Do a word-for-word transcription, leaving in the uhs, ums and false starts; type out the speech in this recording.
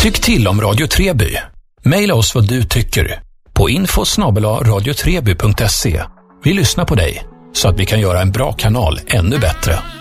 Tyck till om Radio Treby. Maila oss vad du tycker på info snabel-a radiotreby punkt se. Vi lyssnar på dig så att vi kan göra en bra kanal ännu bättre.